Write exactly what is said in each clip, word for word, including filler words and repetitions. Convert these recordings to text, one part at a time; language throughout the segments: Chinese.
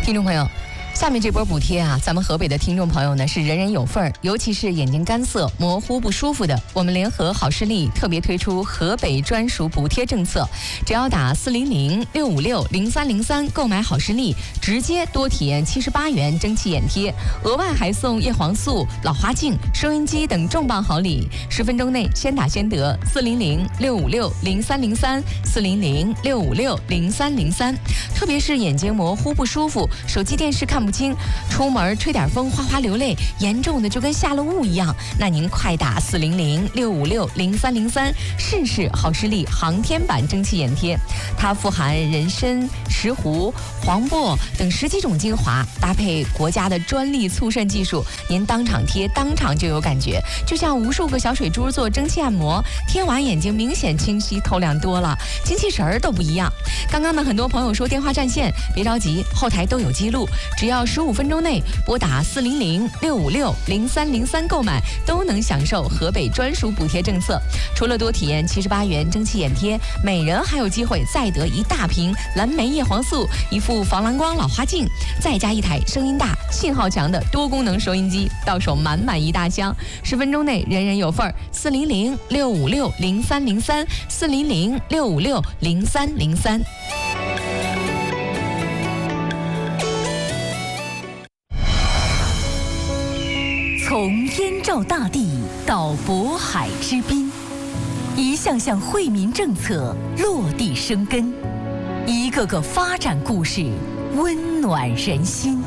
听众朋友，下面这波补贴啊，咱们河北的听众朋友呢是人人有份儿，尤其是眼睛干涩、模糊不舒服的，我们联合好视力特别推出河北专属补贴政策，只要打四零零六五六零三零三购买好视力，直接多体验七十八元蒸汽眼贴，额外还送叶黄素、老花镜、收音机等重磅好礼，十分钟内先打先得。四零零六五六零三零三，四零零六五六零三零三。特别是眼睛模糊不舒服，手机电视看不清，出门吹点风哗哗流泪，严重的就跟下了雾一样，那您快打四零零六五六零三零三试试好视力航天版蒸汽眼贴。它富含人参、石斛、黄柏等十几种精华，搭配国家的专利促渗技术，您当场贴当场就有感觉，就像无数个小水珠做蒸汽按摩，贴完眼睛明显清晰透亮多了，精气神儿都不一样。刚刚呢，很多朋友说电话占线，别着急，后台都有记录，只要十五分钟内拨打四零零六五六零三零三购买，都能享受河北专属补贴政策。除了多体验七十八元蒸汽眼贴，每人还有机会再得一大瓶蓝莓叶黄素、一副防蓝光老花镜，再加一台声音大、信号强的多功能收音机，到手满满一大箱。十分钟内人人有份儿。四零零六五六零三零三，四零零六五六零三零三。 从燕赵大地到渤海之滨，一项项惠民政策落地生根，一个个发展故事温暖人心。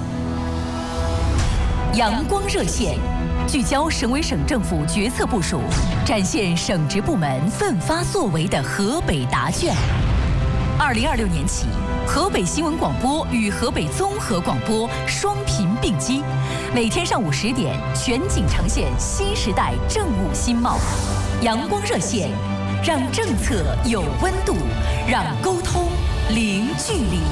阳光热线聚焦省委省政府决策部署，展现省直部门奋发作为的河北答卷。二零二六年起，河北新闻广播与河北综合广播双频并机，每天上午十点全景呈现新时代政务新貌。阳光热线，让政策有温度，让沟通零距离。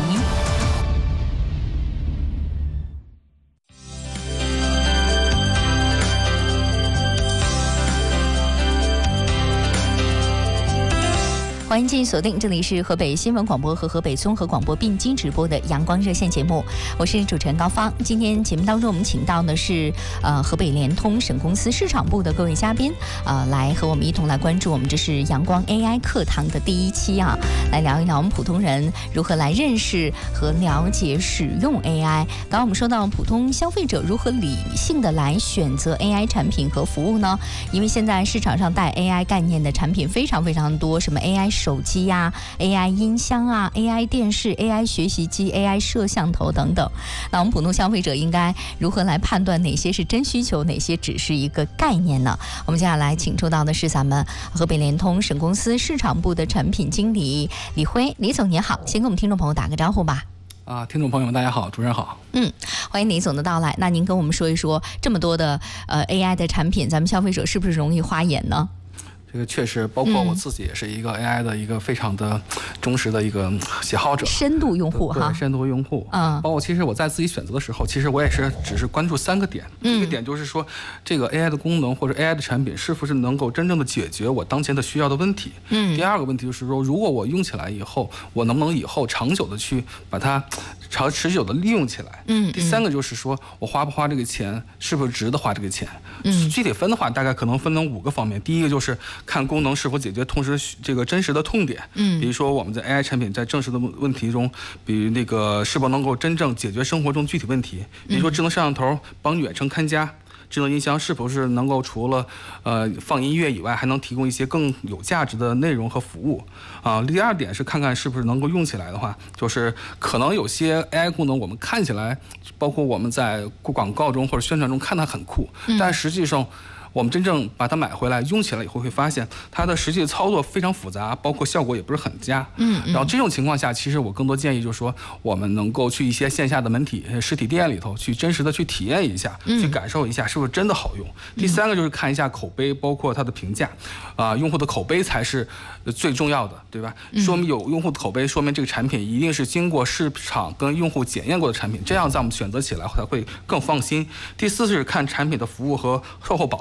欢迎继续锁定，这里是河北新闻广播和河北综合广播并机直播的阳光热线节目，我是主持人高芳。今天节目当中我们请到的是呃河北联通省公司市场部的各位嘉宾，呃来和我们一同来关注我们这是阳光 A I 课堂的第一期啊，来聊一聊我们普通人如何来认识和了解使用 A I。刚刚我们说到普通消费者如何理性的来选择 A I 产品和服务呢？因为现在市场上带 A I 概念的产品非常非常多，什么 A I手机呀、啊、A I 音箱啊、A I 电视、A I 学习机、A I 摄像头等等。那我们普通消费者应该如何来判断哪些是真需求，哪些只是一个概念呢？我们接下来请出到的是咱们河北联通省公司市场部的产品经理李辉，李总您好，先跟我们听众朋友打个招呼吧。 啊，听众朋友们大家好，主持人好。 嗯，欢迎李总的到来。那您跟我们说一说，这么多的呃 A I 的产品，咱们消费者是不是容易花眼呢？ 这个确实，包括我自己也是一个 A I 的一个非常的忠实的一个喜好者， 深度用户哈， 对，深度用户。 嗯， 包括其实我在自己选择的时候，其实我也是只是关注三个点。第一个点就是说，这个 A I 的功能或者 A I 的产品是不是能够真正的解决我当前的需要的问题。嗯。第二个问题就是说，如果我用起来以后，我能不能以后长久的去把它长持久的利用起来。嗯。第三个就是说我花不花这个钱，是不是值得花这个钱。嗯。具体分的话，大概可能分成五个方面。第一个就是看功能是否解决同时这个真实的痛点，嗯，比如说我们在 A I 产品在正式的问题中，比如那个是否能够真正解决生活中具体问题，比如说智能摄像头帮你远程看家，智能音箱是否是能够除了呃放音乐以外，还能提供一些更有价值的内容和服务啊。第二点是看看是不是能够用起来的话，就是可能有些 A I 功能我们看起来，包括我们在广告中或者宣传中看它很酷，但实际上我们真正把它买回来用起来以后，会发现它的实际操作非常复杂，包括效果也不是很佳。嗯，然后这种情况下，其实我更多建议就是说，我们能够去一些线下的门体实体店里头去真实的去体验一下，嗯、去感受一下是不是真的好用。第三个就是看一下口碑，包括它的评价，啊、呃，用户的口碑才是最重要的，对吧？说明有用户的口碑，说明这个产品一定是经过市场跟用户检验过的产品，这样在我们选择起来才会更放心。第四是看产品的服务和售后保障。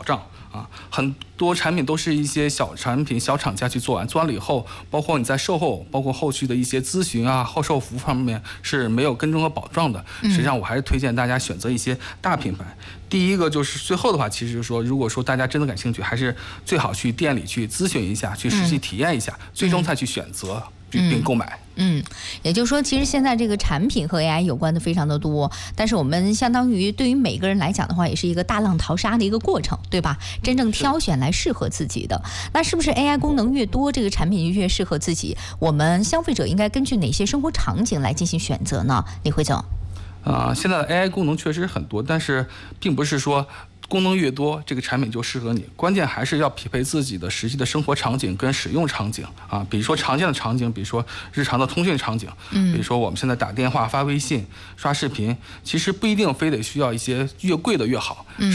啊，很多产品都是一些小产品、小厂家去做完，做完了以后，包括你在售后，包括后续的一些咨询啊、后售服务方面是没有跟踪和保障的。实际上，我还是推荐大家选择一些大品牌。第一个就是最后的话，其实就是说，如果说大家真的感兴趣，还是最好去店里去咨询一下，去实际体验一下，嗯、最终才去选择并购买。 嗯，也就是说，其实现在这个产品和 A I 有关的非常的多，但是我们相当于对于每个人来讲的话，也是一个大浪淘沙的一个过程，对吧？真正挑选来适合自己的，那是不是 A I 功能越多，这个产品越适合自己？我们消费者应该根据哪些生活场景来进行选择呢？李辉总。 啊、呃，现在的 A I 功能确实很多，但是并不是说功能越多，这个产品就适合你。关键还是要匹配自己的实际的生活场景跟使用场景啊。比如说常见的场景，比如说日常的通讯场景，嗯，比如说我们现在打电话、发微信、刷视频，其实不一定非得需要一些越贵的越好。嗯。